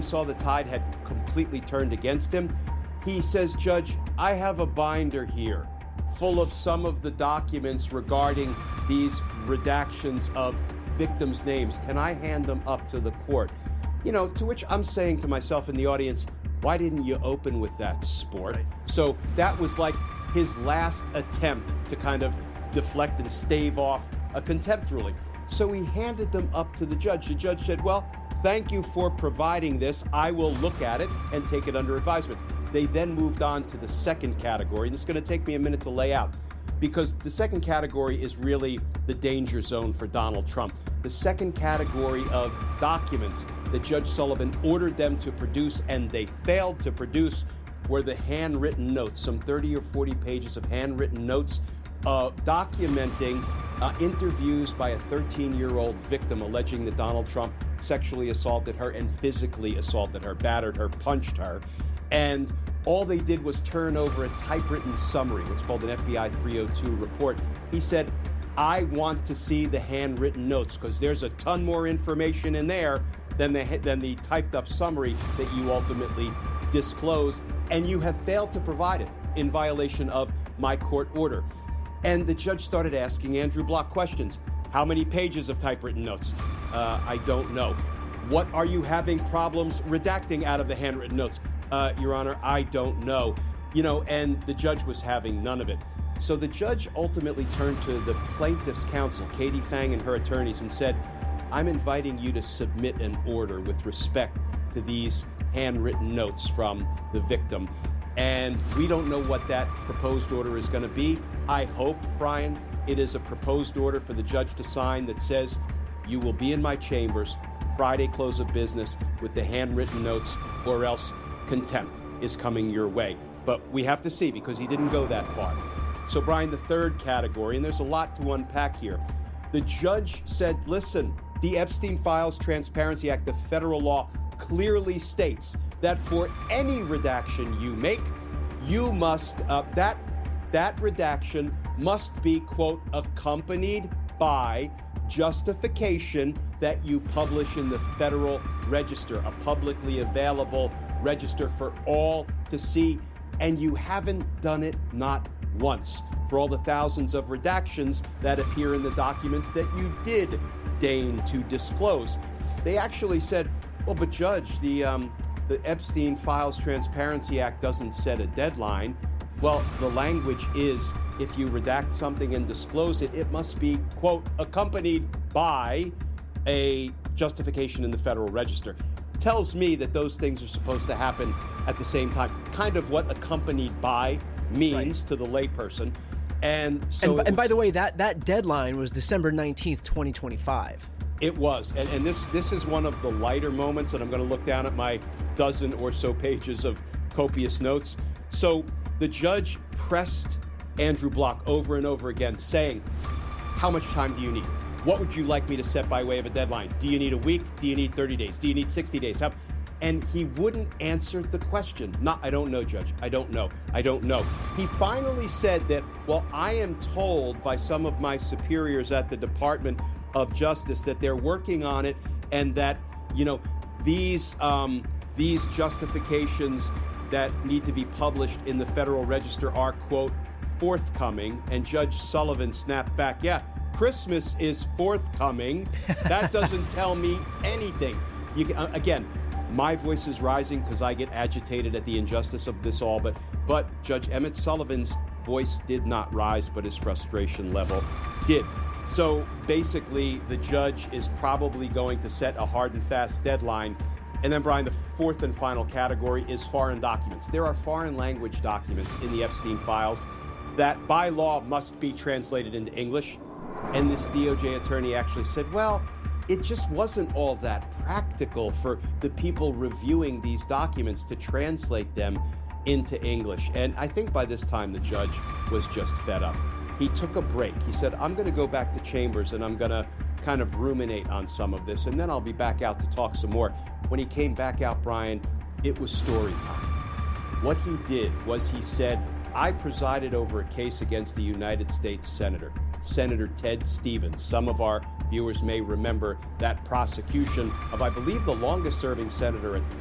he saw the tide had completely turned against him, he says, Judge, I have a binder here full of some of the documents regarding these redactions of victims' names. Can I hand them up to the court? You know, to which I'm saying to myself in the audience, why didn't you open with that, sport? Right. So that was like his last attempt to kind of deflect and stave off a contempt ruling. So he handed them up to the judge. The judge said, well, thank you for providing this. I will look at it and take it under advisement. They then moved on to the second category, and it's going to take me a minute to lay out, because the second category is really the danger zone for Donald Trump. The second category of documents that Judge Sullivan ordered them to produce and they failed to produce were the handwritten notes, some 30 or 40 pages of handwritten notes documenting interviews by a 13-year-old victim alleging that Donald Trump sexually assaulted her and physically assaulted her, battered her, punched her. And all they did was turn over a typewritten summary, what's called an FBI 302 report. He said, I want to see the handwritten notes because there's a ton more information in there than the typed up summary that you ultimately disclosed, and you have failed to provide it in violation of my court order. And the judge started asking Andrew Block questions. How many pages of typewritten notes? I don't know. What are you having problems redacting out of the handwritten notes? Your Honor, I don't know. You know, and the judge was having none of it. So the judge ultimately turned to the plaintiff's counsel, Katie Fang, and her attorneys and said, I'm inviting you to submit an order with respect to these handwritten notes from the victim. And we don't know what that proposed order is going to be. I hope, Brian, it is a proposed order for the judge to sign that says you will be in my chambers Friday close of business with the handwritten notes, or else contempt is coming your way. But we have to see, because he didn't go that far. So, Brian, the third category, and there's a lot to unpack here. The judge said, listen, the Epstein Files Transparency Act, the federal law, clearly states that for any redaction you make, you must, that redaction must be, quote, accompanied by justification that you publish in the Federal Register, a publicly available register for all to see. And you haven't done it, not once, for all the thousands of redactions that appear in the documents that you did deign to disclose. They actually said, well, but Judge, the Epstein Files Transparency Act doesn't set a deadline. Well, the language is, if you redact something and disclose it, it must be, quote, accompanied by a justification in the Federal Register. Tells me that those things are supposed to happen at the same time, kind of what accompanied by means to the layperson. And so, and by the way, that deadline was December 19th, 2025. It was. And this is one of the lighter moments, and I'm going to look down at my dozen or so pages of copious notes. So the judge pressed Andrew Block over and over again, saying, how much time do you need? What would you like me to set by way of a deadline? Do you need a week? Do you need 30 days? Do you need 60 days? And he wouldn't answer the question. I don't know, Judge. I don't know. I don't know. He finally said that, well, I am told by some of my superiors at the Department of Justice that they're working on it, and that, you know, these justifications that need to be published in the Federal Register are, quote, forthcoming. And Judge Sullivan snapped back, yeah, Christmas is forthcoming. That doesn't tell me anything. You can, again, my voice is rising because I get agitated at the injustice of this all, but Judge Emmett Sullivan's voice did not rise, but his frustration level did. So basically, the judge is probably going to set a hard and fast deadline. And then, Brian, the fourth and final category is foreign documents. There are foreign language documents in the Epstein files that by law must be translated into English. And this DOJ attorney actually said, well, it just wasn't all that practical for the people reviewing these documents to translate them into English. And I think by this time the judge was just fed up. He took a break. He said, I'm going to go back to chambers and I'm going to kind of ruminate on some of this, and then I'll be back out to talk some more. When he came back out, Brian, it was story time. What he did was he said, I presided over a case against the United States Senator, Senator Ted Stevens. Some of our viewers may remember that prosecution of, I believe, the longest-serving senator at the